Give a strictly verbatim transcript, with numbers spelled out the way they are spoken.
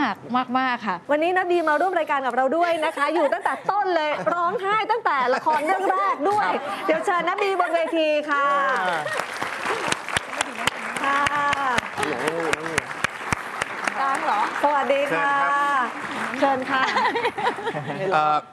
ากมากมากค่ะวันนี้นบีมาร่วมรายการกับเราด้วยนะคะ อยู่ตั้งแต่ต้นเลยร้องไห้ตั้งแต่ละครเรื่องแรกด้วย เดี๋ยวเชิญนบีบนเวทีค่ะค่ะกลางเหรอสวัสดีค่ะเชิญค่ะ